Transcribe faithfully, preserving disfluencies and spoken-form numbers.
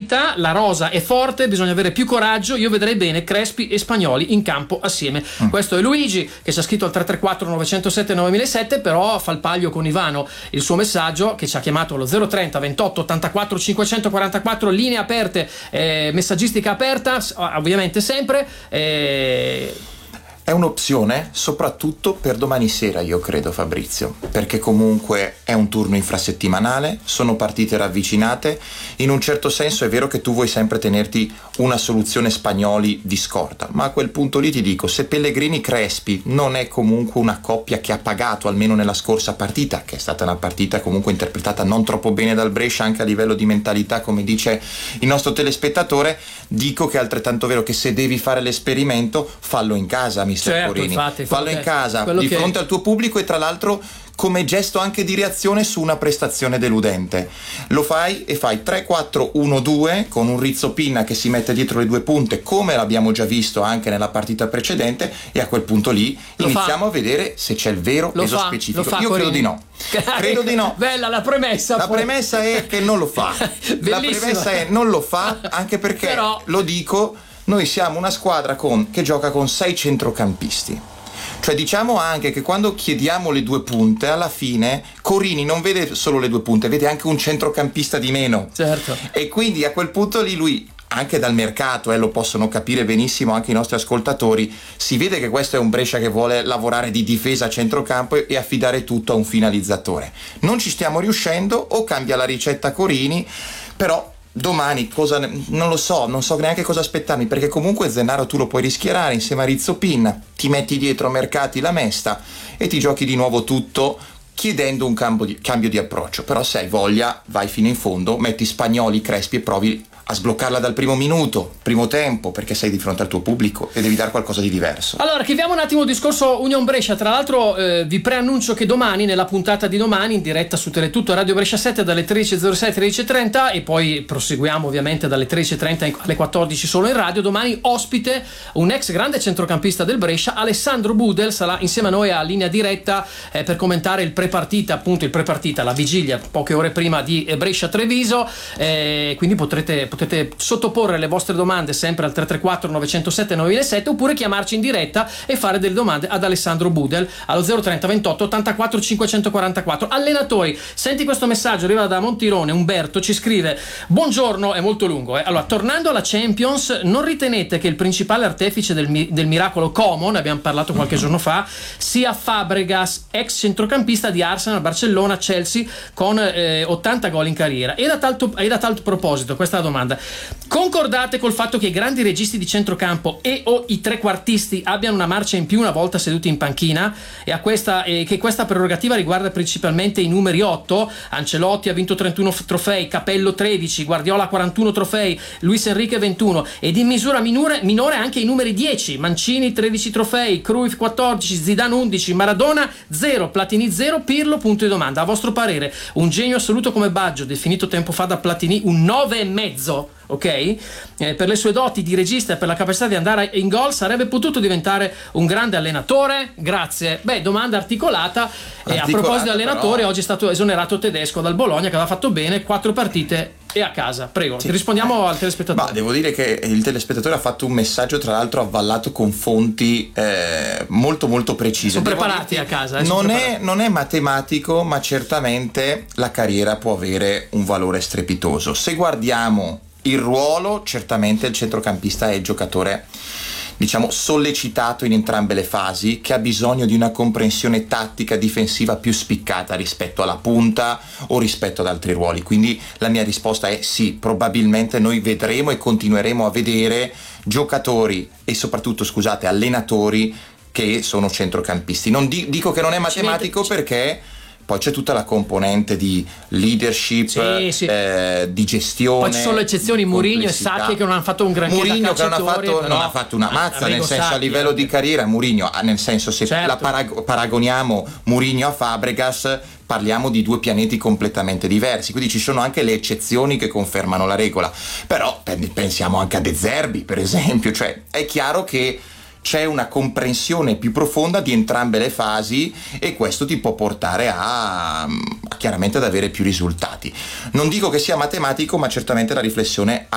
partita, la rosa è forte, bisogna avere più coraggio, io vedrei bene Crespi e Spagnoli in campo assieme. Mm. Questo è Luigi che ci ha scritto al tre tre quattro nove zero sette nove zero zero sette, però fa il paglio con Ivano il suo messaggio, che ci ha chiamato allo zero trenta ventotto ottantaquattro cinquecentoquarantaquattro, linee aperte, eh, messaggistica aperta ovviamente sempre. eh, È un'opzione soprattutto per domani sera, io credo, Fabrizio, perché comunque è un turno infrasettimanale, sono partite ravvicinate. In un certo senso è vero che tu vuoi sempre tenerti una soluzione Spagnoli di scorta, ma a quel punto lì ti dico, se Pellegrini-Crespi non è comunque una coppia che ha pagato, almeno nella scorsa partita, che è stata una partita comunque interpretata non troppo bene dal Brescia anche a livello di mentalità, come dice il nostro telespettatore, dico che è altrettanto vero che se devi fare l'esperimento, fallo in casa, mi Certo, infatti, fallo in casa di che... fronte al tuo pubblico, e tra l'altro come gesto anche di reazione su una prestazione deludente. Lo fai e fai tre quattro uno due con un Rizzo Pinna che si mette dietro le due punte, come l'abbiamo già visto anche nella partita precedente, e a quel punto lì lo iniziamo fa. a vedere se c'è il vero lo peso fa, specifico. fa, Io Corini. credo di no. Credo di no. Bella la premessa. La poi. premessa è che non lo fa. La premessa è non lo fa, anche perché, Però... lo dico, noi siamo una squadra con, che gioca con sei centrocampisti. Cioè diciamo anche che quando chiediamo le due punte, alla fine Corini non vede solo le due punte, vede anche un centrocampista di meno. Certo. E quindi a quel punto lì lui, anche dal mercato, eh, lo possono capire benissimo anche i nostri ascoltatori, si vede che questo è un Brescia che vuole lavorare di difesa a centrocampo e, e affidare tutto a un finalizzatore. Non ci stiamo riuscendo, o cambia la ricetta Corini, però domani cosa ne... non lo so, non so neanche cosa aspettarmi, perché comunque Zennaro tu lo puoi rischiarare insieme a Rizzo Pinna, ti metti dietro Mercati la Mesta e ti giochi di nuovo tutto chiedendo un cambio di, cambio di approccio. Però se hai voglia vai fino in fondo, metti Spagnoli, Crespi e provi a sbloccarla dal primo minuto, primo tempo, perché sei di fronte al tuo pubblico e devi dare qualcosa di diverso. Allora, chiudiamo un attimo il discorso Union Brescia. Tra l'altro eh, vi preannuncio che domani, nella puntata di domani, in diretta su Teletutto Radio Brescia sette dalle tredici e zero sei alle tredici e trenta, e poi proseguiamo ovviamente dalle tredici e trenta alle quattordici solo in radio, domani ospite un ex grande centrocampista del Brescia, Alessandro Budel, sarà insieme a noi a linea diretta eh, per commentare il prepartita, appunto il prepartita, la vigilia poche ore prima di eh, Brescia-Treviso, eh, quindi potrete potete sottoporre le vostre domande sempre al tre tre quattro nove zero sette nove zero sette, oppure chiamarci in diretta e fare delle domande ad Alessandro Budel allo zero trenta ventotto ottantaquattro cinquecentoquarantaquattro. Allenatori, senti questo messaggio, arriva da Montirone. Umberto ci scrive: buongiorno, è molto lungo eh. Allora, tornando alla Champions, non ritenete che il principale artefice del, mi- del miracolo Como, ne abbiamo parlato qualche giorno fa, sia Fabregas, ex centrocampista di Arsenal, Barcellona, Chelsea, con eh, ottanta gol in carriera? E da tal, e da tal proposito, questa è la domanda: concordate col fatto che i grandi registi di centrocampo e o i trequartisti abbiano una marcia in più una volta seduti in panchina, e, a questa, e che questa prerogativa riguarda principalmente i numeri otto? Ancelotti ha vinto trentuno trofei, Capello tredici, Guardiola quarantuno trofei, Luis Enrique ventuno, ed in misura minore, minore anche i numeri dieci, Mancini tredici trofei, Cruyff quattordici, Zidane undici, Maradona zero, Platini zero, Pirlo punto di domanda. A vostro parere un genio assoluto come Baggio, definito tempo fa da Platini un nove e mezzo, ok? Eh, per le sue doti di regista e per la capacità di andare in gol sarebbe potuto diventare un grande allenatore? Grazie. Beh, domanda articolata. E a proposito di allenatore, però... oggi è stato esonerato Tedesco dal Bologna, che aveva fatto bene, quattro partite e a casa. Prego, sì. Rispondiamo al telespettatore. Ma devo dire che il telespettatore ha fatto un messaggio, tra l'altro avvallato con fonti eh, molto molto precise. Sono devo preparati dirti, a casa. Eh, non, è, non è matematico, ma certamente la carriera può avere un valore strepitoso. Se guardiamo il ruolo, certamente il centrocampista è il giocatore, diciamo, sollecitato in entrambe le fasi, che ha bisogno di una comprensione tattica difensiva più spiccata rispetto alla punta o rispetto ad altri ruoli. Quindi la mia risposta è sì, probabilmente noi vedremo e continueremo a vedere giocatori e soprattutto, scusate, allenatori che sono centrocampisti. Non di- dico che non è matematico, perché poi c'è tutta la componente di leadership, sì, sì. Eh, di gestione. Poi ci sono le eccezioni, Mourinho e Sacchi, che non hanno fatto un granché. Mourinho che non ha fatto, non ha fatto una mazza, nel senso Sacchi, a livello di carriera. Mourinho, nel senso, se certo. la parag- paragoniamo Mourinho a Fabregas, parliamo di due pianeti completamente diversi, quindi ci sono anche le eccezioni che confermano la regola. Però pensiamo anche a De Zerbi, per esempio, cioè è chiaro che c'è una comprensione più profonda di entrambe le fasi, e questo ti può portare a, a chiaramente ad avere più risultati. Non dico che sia matematico, ma certamente la riflessione